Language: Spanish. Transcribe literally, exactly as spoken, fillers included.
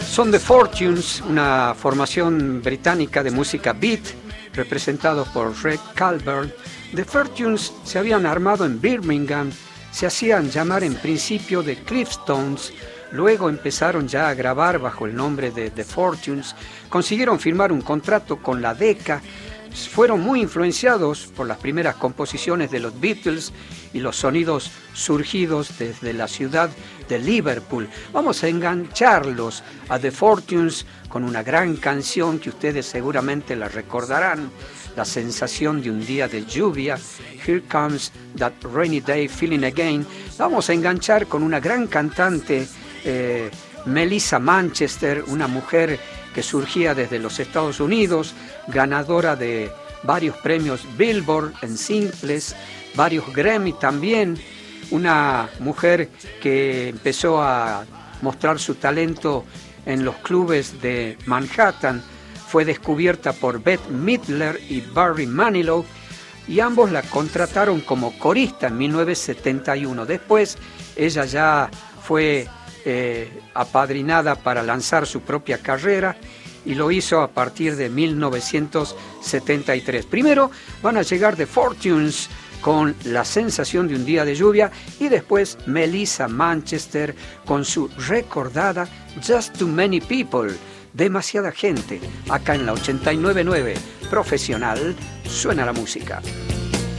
Son The Fortunes, una formación británica de música beat, representados por Red Calvert. The Fortunes se habían armado en Birmingham, se hacían llamar en principio The Cliftones, luego empezaron ya a grabar bajo el nombre de The Fortunes, consiguieron firmar un contrato con la Decca, fueron muy influenciados por las primeras composiciones de los Beatles y los sonidos surgidos desde la ciudad de Liverpool. Vamos a engancharlos a The Fortunes con una gran canción que ustedes seguramente la recordarán, La sensación de un día de lluvia, Here Comes That Rainy Day Feeling Again. Vamos a enganchar con una gran cantante, eh, Melissa Manchester, una mujer que surgía desde los Estados Unidos, ganadora de varios premios Billboard en simples, varios Grammy también, una mujer que empezó a mostrar su talento en los clubes de Manhattan, fue descubierta por Bette Midler y Barry Manilow y ambos la contrataron como corista en mil novecientos setenta y uno. Después ella ya fue eh, apadrinada para lanzar su propia carrera y lo hizo a partir de mil novecientos setenta y tres. Primero van a llegar The Fortunes con La sensación de un día de lluvia y después Melissa Manchester con su recordada Just Too Many People, demasiada gente, acá en la ochenta y nueve punto nueve Profesional suena la música.